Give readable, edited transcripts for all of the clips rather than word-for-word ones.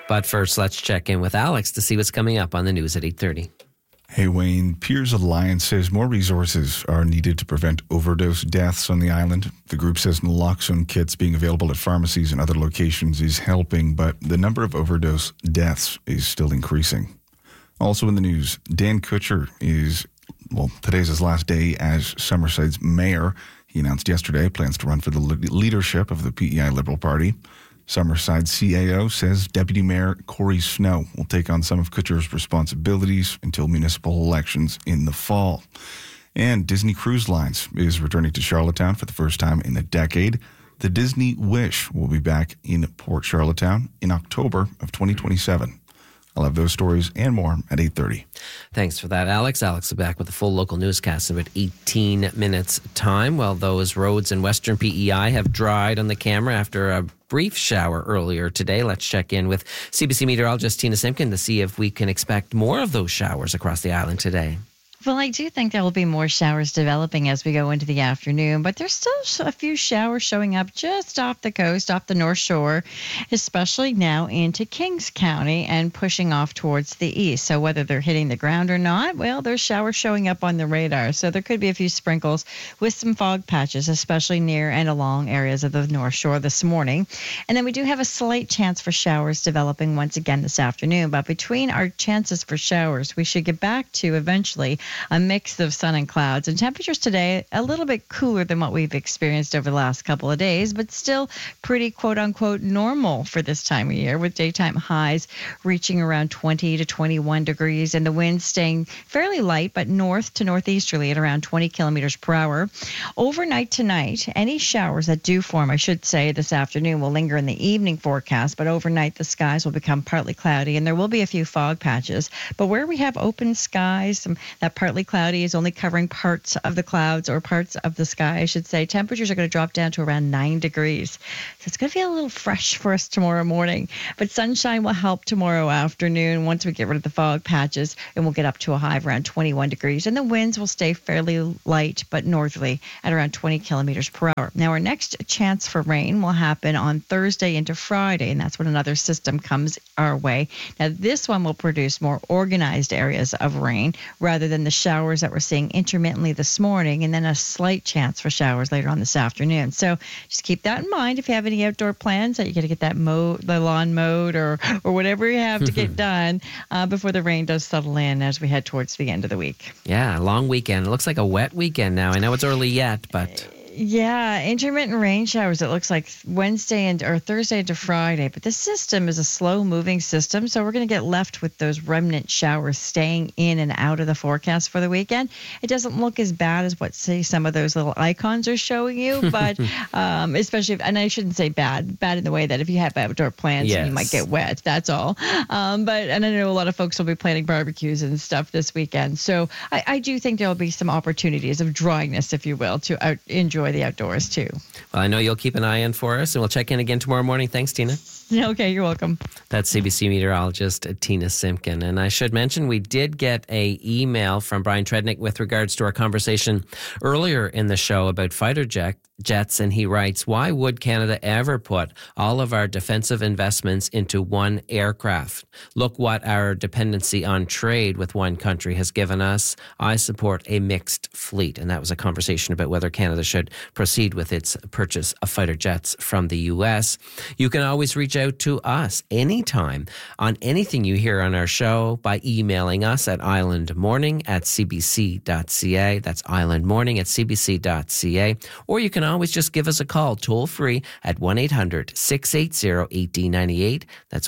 But first, let's check in with Alex to see what's coming up on the news at 8:30. Hey, Wayne. Peers Alliance says more resources are needed to prevent overdose deaths on the island. The group says naloxone kits being available at pharmacies and other locations is helping, but the number of overdose deaths is still increasing. Also in the news, Dan Kutcher today's his last day as Summerside's mayor. He announced yesterday plans to run for the leadership of the PEI Liberal Party. Summerside CAO says Deputy Mayor Corey Snow will take on some of Kutcher's responsibilities until municipal elections in the fall. And Disney Cruise Lines is returning to Charlottetown for the first time in a decade. The Disney Wish will be back in Port Charlottetown in October of 2027. I'll have those stories and more at 8:30. Thanks for that, Alex. Alex will be back with a full local newscast in about 18 minutes' time. Well, those roads in Western PEI have dried on the camera after a brief shower earlier today. Let's check in with CBC meteorologist Tina Simpkin to see if we can expect more of those showers across the island today. Well, I do think there will be more showers developing as we go into the afternoon, but there's still a few showers showing up just off the coast, off the North Shore, especially now into Kings County and pushing off towards the east. So whether they're hitting the ground or not, well, there's showers showing up on the radar. So there could be a few sprinkles with some fog patches, especially near and along areas of the North Shore this morning. And then we do have a slight chance for showers developing once again this afternoon. But between our chances for showers, we should get back to eventually a mix of sun and clouds. And temperatures today a little bit cooler than what we've experienced over the last couple of days, but still pretty quote-unquote normal for this time of year, with daytime highs reaching around 20 to 21 degrees and the winds staying fairly light, but north to northeasterly at around 20 kilometers per hour. Overnight tonight, any showers that do form, I should say, this afternoon will linger in the evening forecast, but overnight the skies will become partly cloudy and there will be a few fog patches. But where we have open skies, that partly cloudy is only covering parts of the clouds or parts of the sky, I should say. Temperatures are going to drop down to around 9 degrees. So it's going to feel a little fresh for us tomorrow morning. But sunshine will help tomorrow afternoon once we get rid of the fog patches, and we'll get up to a high of around 21 degrees. And the winds will stay fairly light but northerly at around 20 kilometers per hour. Now, our next chance for rain will happen on Thursday into Friday, and that's when another system comes our way. Now, this one will produce more organized areas of rain rather than the showers that we're seeing intermittently this morning, and then a slight chance for showers later on this afternoon. So just keep that in mind if you have any outdoor plans that you got to get that the lawn mowed or whatever you have to get done before the rain does settle in as we head towards the end of the week. Yeah, a long weekend. It looks like a wet weekend now. I know it's early yet, but... Yeah, intermittent rain showers, it looks like Wednesday or Thursday into Friday. But this system is a slow-moving system, so we're going to get left with those remnant showers staying in and out of the forecast for the weekend. It doesn't look as bad as what, say, some of those little icons are showing you, but especially, and I shouldn't say bad in the way that if you have outdoor plans, yes, you might get wet, that's all. And I know a lot of folks will be planning barbecues and stuff this weekend. So I do think there will be some opportunities of dryness, if you will, to enjoy the outdoors too. Well, I know you'll keep an eye in for us, and we'll check in again tomorrow morning. Thanks, Tina. Okay, you're welcome. That's CBC meteorologist Tina Simpkin. And I should mention we did get an email from Brian Trednick with regards to our conversation earlier in the show about fighter jets, and he writes, why would Canada ever put all of our defensive investments into one aircraft? Look what our dependency on trade with one country has given us. I support a mixed fleet. And that was a conversation about whether Canada should proceed with its purchase of fighter jets from the U.S. You can always reach out to us anytime on anything you hear on our show by emailing us at islandmorning@cbc.ca. That's islandmorning@cbc.ca. Or you can always just give us a call toll free at 1-800-680-1898. That's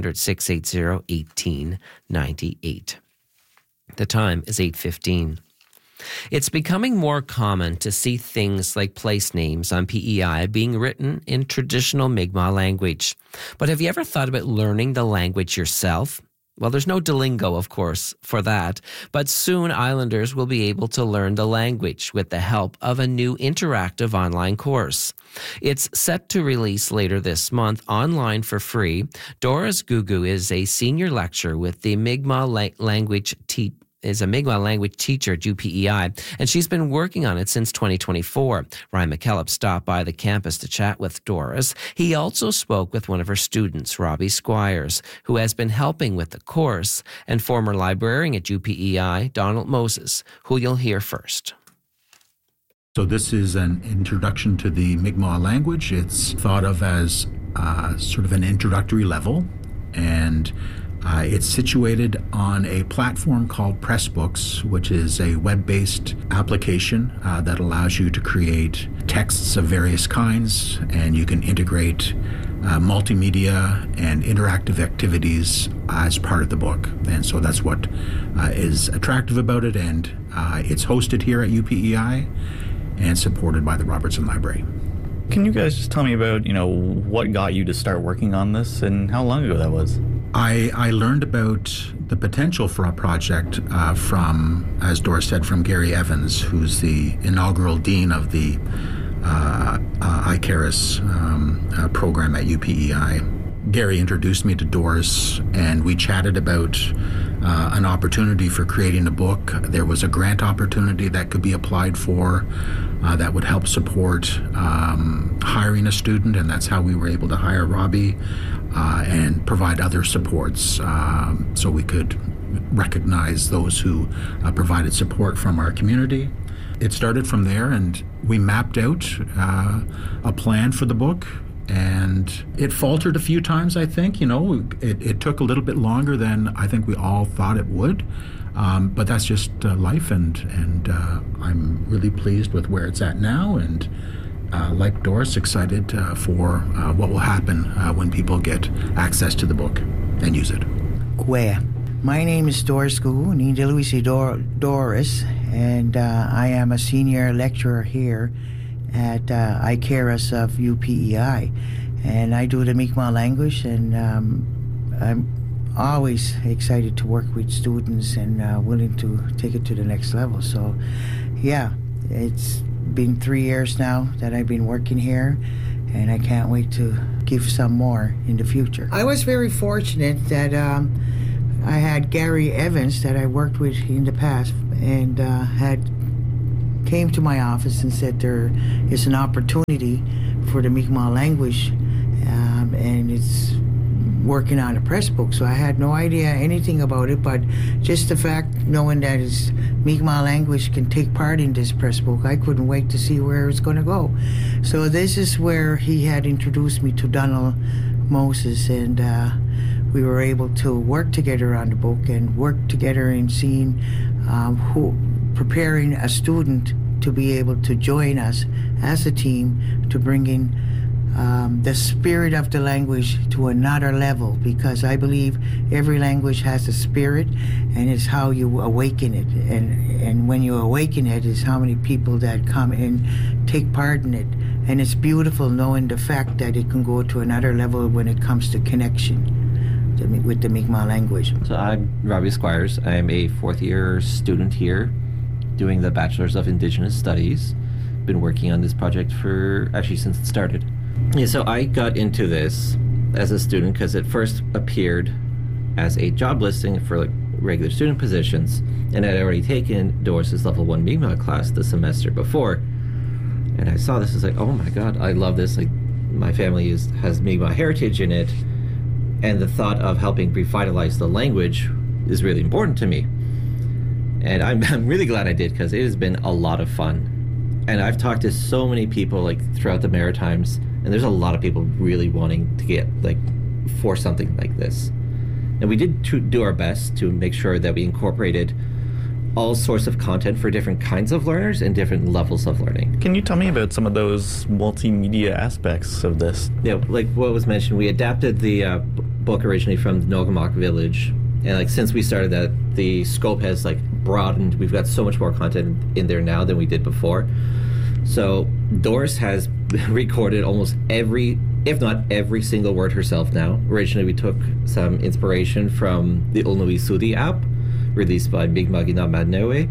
1-800-680-1898. The time is 8:15. It's becoming more common to see things like place names on PEI being written in traditional Mi'kmaq language. But have you ever thought about learning the language yourself? Well, there's no Duolingo, of course, for that, but soon Islanders will be able to learn the language with the help of a new interactive online course. It's set to release later this month online for free. Doris Gugu is a senior lecturer with the Mi'kmaq language is a Mi'kmaq language teacher at UPEI, and she's been working on it since 2024. Ryan McKellop stopped by the campus to chat with Doris. He also spoke with one of her students, Robbie Squires, who has been helping with the course, and former librarian at UPEI, Donald Moses, who you'll hear first. So this is an introduction to the Mi'kmaq language. It's thought of as sort of an introductory level, and it's situated on a platform called Pressbooks, which is a web-based application that allows you to create texts of various kinds, and you can integrate multimedia and interactive activities as part of the book. And so that's what is attractive about it, and it's hosted here at UPEI and supported by the Robertson Library. Can you guys just tell me about, what got you to start working on this and how long ago that was? I learned about the potential for a project from, as Doris said, from Gary Evans, who's the inaugural dean of the ICARIS program at UPEI. Gary introduced me to Doris, and we chatted about an opportunity for creating a book. There was a grant opportunity that could be applied for that would help support hiring a student, and that's how we were able to hire Robbie and provide other supports so we could recognize those who provided support from our community. It started from there, and we mapped out a plan for the book. And it faltered a few times, I think. It took a little bit longer than I think we all thought it would. But that's just life, and I'm really pleased with where it's at now. And like Doris, excited for what will happen when people get access to the book and use it. Where? My name is Doris Gu, Doris, and I am a senior lecturer here at ICARIS of UPEI, and I do the Mi'kmaq language, and I'm always excited to work with students and willing to take it to the next level. So yeah, it's been 3 years now that I've been working here, and I can't wait to give some more in the future. I was very fortunate that I had Gary Evans that I worked with in the past, and came to my office and said there is an opportunity for the Mi'kmaq language, and it's working on a press book. So I had no idea anything about it, but just the fact knowing that it's Mi'kmaq language can take part in this press book, I couldn't wait to see where it's going to go. So this is where he had introduced me to Donald Moses, and we were able to work together on the book and work together in seeing preparing a student to be able to join us as a team to bring in the spirit of the language to another level, because I believe every language has a spirit, and it's how you awaken it, and when you awaken it is how many people that come and take part in it. And it's beautiful knowing the fact that it can go to another level when it comes to connection with the Mi'kmaq language. So I'm Robbie Squires. I'm a fourth-year student here doing the Bachelor's of Indigenous Studies. Been working on this project since it started. Yeah, so I got into this as a student because it first appeared as a job listing for regular student positions, and I'd already taken Doris's level 1 Mi'kmaq class the semester before. And I saw this, I was like, oh my God, I love this. My family has Mi'kmaq heritage in it, and the thought of helping revitalize the language is really important to me. And I'm really glad I did, because it has been a lot of fun. And I've talked to so many people throughout the Maritimes, and there's a lot of people really wanting to get for something like this. And we did do our best to make sure that we incorporated all sorts of content for different kinds of learners and different levels of learning. Can you tell me about some of those multimedia aspects of this? Yeah, like what was mentioned, we adapted the book originally from the Nogamoc village, and since we started that, the scope has broadened. We've got so much more content in there now than we did before. So Doris has recorded almost every, if not every single word herself now. Originally we took some inspiration from the Ulnui Sudi app, released by Mi'kmaq Madnewe.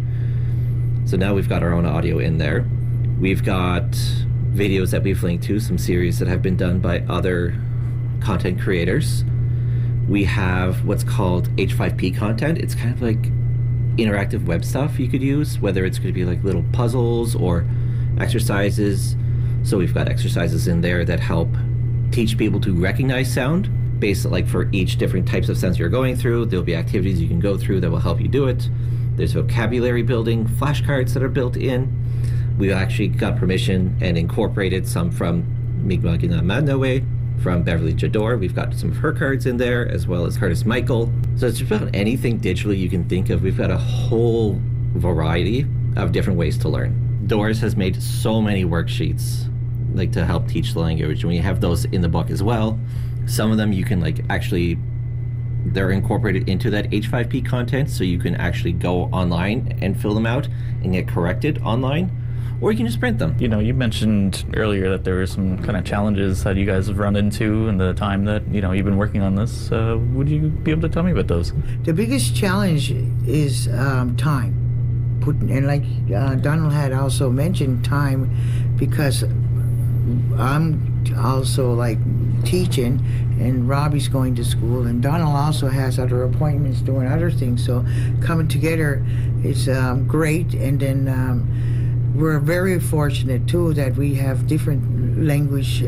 So now we've got our own audio in there. We've got videos that we've linked to, some series that have been done by other content creators. We have what's called H5P content. It's kind of interactive web stuff you could use, whether it's going to be like little puzzles or exercises. So we've got exercises in there that help teach people to recognize sound based like for each different types of sounds you're going through. There'll be activities you can go through that will help you do it. There's vocabulary building, flashcards that are built in. We actually got permission and incorporated some from Mi'kmaq Manoe, from Beverly Jador. We've got some of her cards in there, as well as Curtis Michael. So it's just about anything digitally you can think of. We've got a whole variety of different ways to learn. Doris has made so many worksheets like to help teach the language, and we have those in the book as well. Some of them you can like actually, they're incorporated into that H5P content, so you can actually go online and fill them out and get corrected online, or you can just print them. You know, you mentioned earlier that there were some kind of challenges that you guys have run into in the time that, you know, you've been working on this. Would you be able to tell me about those? The biggest challenge is time. And like Donald had also mentioned, time, because I'm also like teaching, and Robbie's going to school, and Donald also has other appointments doing other things. So coming together is great. And then we're very fortunate too that we have different language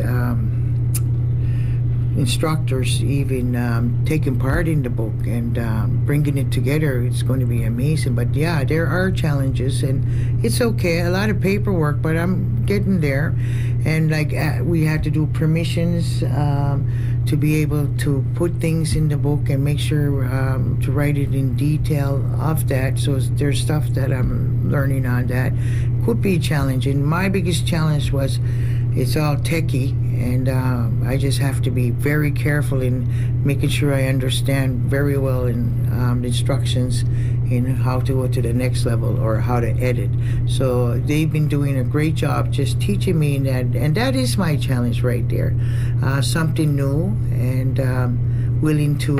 instructors even taking part in the book and bringing it together. It's going to be amazing. But yeah, there are challenges, and it's okay. A lot of paperwork, but I'm getting there. And like we had to do permissions to be able to put things in the book and make sure to write it in detail of that. So there's stuff that I'm learning on that could be challenging. My biggest challenge was it's all techie, and I just have to be very careful in making sure I understand very well in the instructions in how to go to the next level or how to edit. So they've been doing a great job just teaching me that, and that is my challenge right there. Something new, and willing to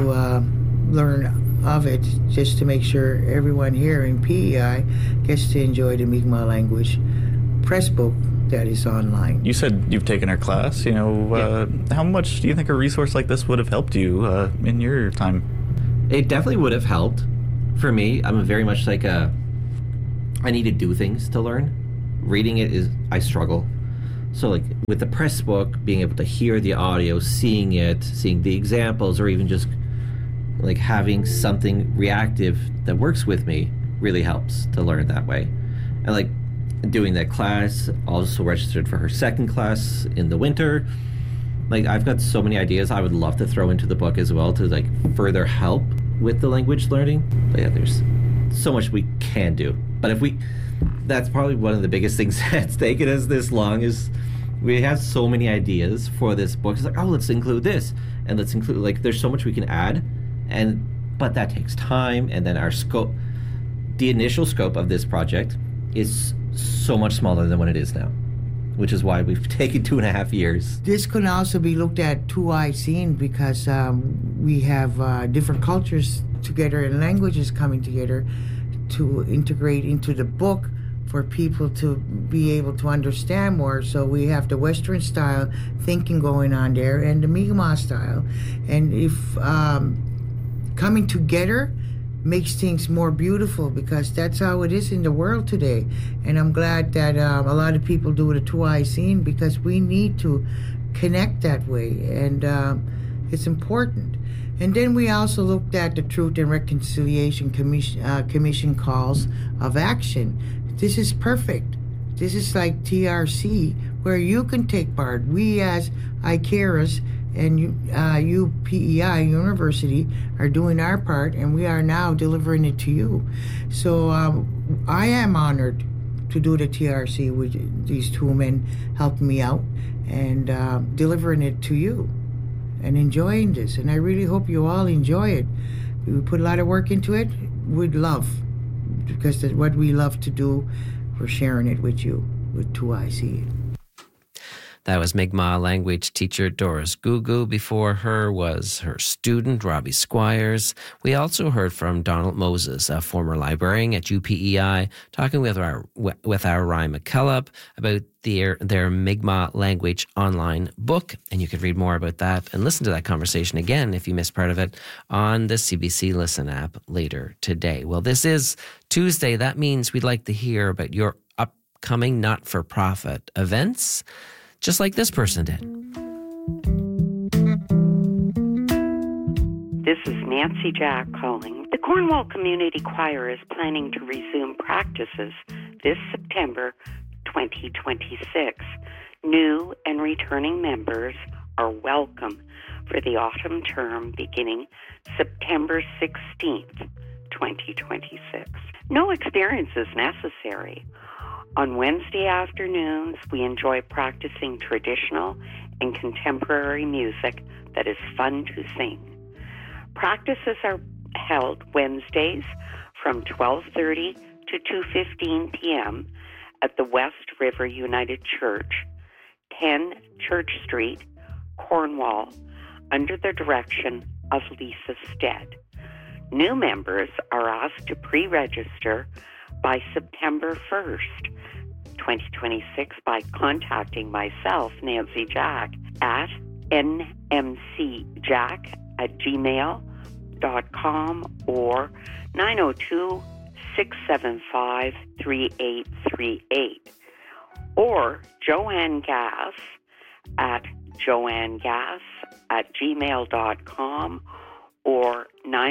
learn of it, just to make sure everyone here in PEI gets to enjoy the Mi'kmaq language press book that is online. You said you've taken our class. You know, how much do you think a resource like this would have helped you in your time? It definitely would have helped. For me, I'm very much like I need to do things to learn. Reading it is, I struggle. So like with the press book, being able to hear the audio, seeing it, seeing the examples, or even just like having something reactive that works with me really helps to learn that way. And like doing that class, also registered for her second class in the winter. Like I've got so many ideas I would love to throw into the book as well to like further help with the language learning. But yeah, there's so much we can do. But that's probably one of the biggest things that's taken us this long, is we have so many ideas for this book. It's like, oh, let's include this, and let's include, like, there's so much we can add, but that takes time. And then our scope, the initial scope of this project is so much smaller than what it is now, which is why we've taken 2.5 years. This can also be looked at two-eye seeing, because we have different cultures together and languages coming together to integrate into the book for people to be able to understand more. So we have the Western style thinking going on there and the Mi'kmaq style. And if coming together makes things more beautiful, because that's how it is in the world today. And I'm glad that a lot of people do the two-eye seeing, because we need to connect that way, and it's important. And then we also looked at the Truth and Reconciliation Commission calls of action. This is perfect. This is like TRC, where you can take part. We as ICARUS and UPEI University are doing our part, and we are now delivering it to you. So I am honored to do the TRC with these two men helping me out and delivering it to you and enjoying this. And I really hope you all enjoy it. We put a lot of work into it. We'd love, because that's what we love to do. We're sharing it with you with 2IC. That was Mi'kmaq language teacher Doris Gugu. Before her was her student, Robbie Squires. We also heard from Donald Moses, a former librarian at UPEI, talking with our Ryan McKillop about their Mi'kmaq language online book. And you could read more about that and listen to that conversation again if you missed part of it on the CBC Listen app later today. Well, this is Tuesday. That means we'd like to hear about your upcoming not-for-profit events, just like this person did. This is Nancy Jack calling. The Cornwall Community Choir is planning to resume practices this September 2026. New and returning members are welcome for the autumn term beginning September 16th, 2026. No experience is necessary. On Wednesday afternoons, we enjoy practicing traditional and contemporary music that is fun to sing. Practices are held Wednesdays from 12:30 to 2:15 p.m. at the West River United Church, 10 Church Street, Cornwall, under the direction of Lisa Stead. New members are asked to pre-register by September 1st, 2026 by contacting myself, Nancy Jack, at nmcjack@gmail.com or 902-675-3838, or Joanne Gass at joannegass@gmail.com or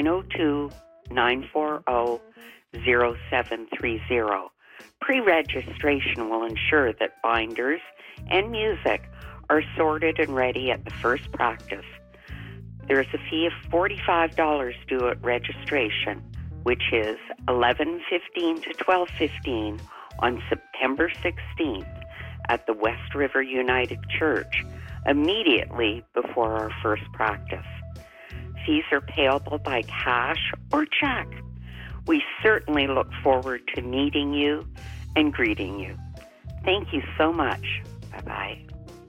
902-940-0730. Pre-registration will ensure that binders and music are sorted and ready at the first practice. There is a fee of $45 due at registration, which is 11:15 to 12:15 on September 16th at the West River United Church, immediately before our first practice. Fees are payable by cash or check. We certainly look forward to meeting you and greeting you. Thank you so much. Bye-bye.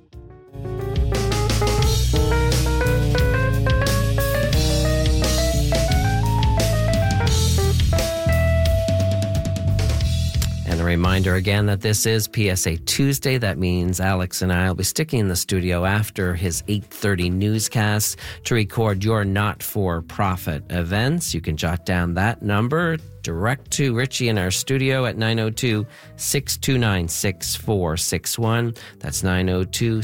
And a reminder again that this is PSA Tuesday. That means Alex and I will be sticking in the studio after his 8:30 newscast to record your not-for-profit events. You can jot down that number direct to Richie in our studio at 902-629-6461. That's 902